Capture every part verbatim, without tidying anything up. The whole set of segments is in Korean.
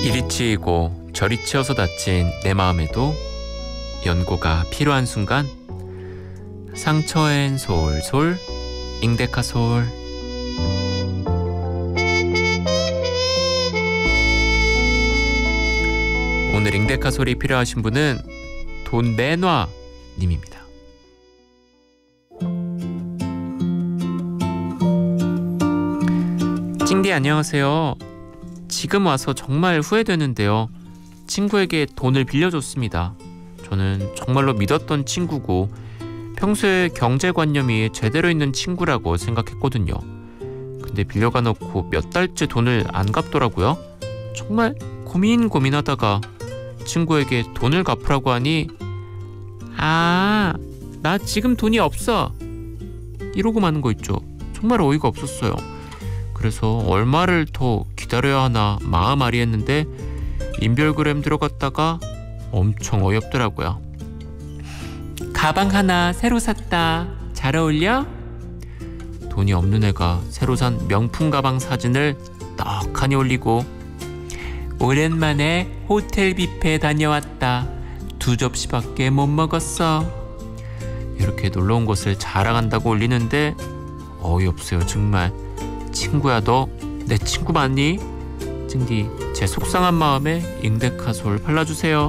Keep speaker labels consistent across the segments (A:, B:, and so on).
A: 이리 치이고 저리 치여서 다친 내 마음에도 연고가 필요한 순간 상처엔 솔솔 잉데카솔. 오늘 잉데카솔이 필요하신 분은 돈 내놔 님입니다. 찡디 안녕하세요. 지금 와서 정말 후회되는데요. 친구에게 돈을 빌려줬습니다. 저는 정말로 믿었던 친구고 평소에 경제관념이 제대로 있는 친구라고 생각했거든요. 근데 빌려가 놓고 몇 달째 돈을 안 갚더라고요. 정말 고민 고민하다가 친구에게 돈을 갚으라고 하니 아, 나 지금 돈이 없어 이러고 마는 거 있죠. 정말 어이가 없었어요. 그래서 얼마를 더 기다려야 하나 마음앓이했는데 인별그램 들어갔다가 엄청 어이없더라고요. 가방 하나 새로 샀다. 잘 어울려? 돈이 없는 애가 새로 산 명품 가방 사진을 떡하니 올리고 오랜만에 호텔 뷔페 다녀왔다. 두 접시밖에 못 먹었어. 이렇게 놀러온 곳을 자랑한다고 올리는데 어이없어요 정말. 친구야 너 내 친구 맞니? 찡디 제 속상한 마음에 잉데카솔 발라주세요.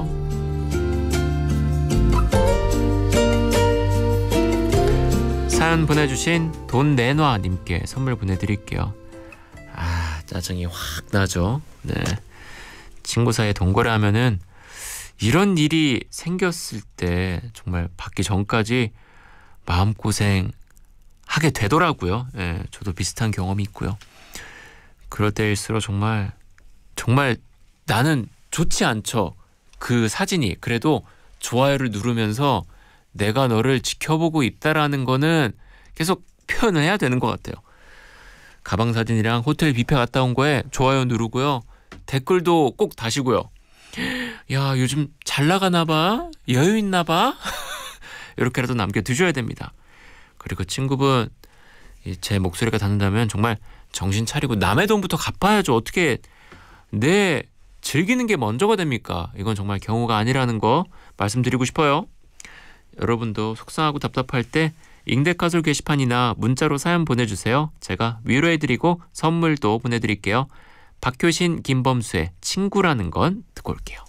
A: 사연 보내주신 돈 내놔 님께 선물 보내드릴게요. 아 짜증이 확 나죠. 네, 친구 사이에 돈 거래하면은 이런 일이 생겼을 때 정말 받기 전까지 마음고생 하게 되더라고요. 예, 저도 비슷한 경험이 있고요. 그럴 때일수록 정말 정말 나는 좋지 않죠. 그 사진이. 그래도 좋아요를 누르면서 내가 너를 지켜보고 있다라는 거는 계속 표현을 해야 되는 것 같아요. 가방 사진이랑 호텔 뷔페 갔다 온 거에 좋아요 누르고요. 댓글도 꼭 다시고요. 야 요즘 잘 나가나 봐? 여유 있나 봐? 이렇게라도 남겨두셔야 됩니다. 그리고 친구분 제 목소리가 닿는다면 정말 정신 차리고 남의 돈부터 갚아야죠. 어떻게 내 즐기는 게 먼저가 됩니까? 이건 정말 경우가 아니라는 거 말씀드리고 싶어요. 여러분도 속상하고 답답할 때 잉데카솔 게시판이나 문자로 사연 보내주세요. 제가 위로해드리고 선물도 보내드릴게요. 박효신, 김범수의 친구라는 건 듣고 올게요.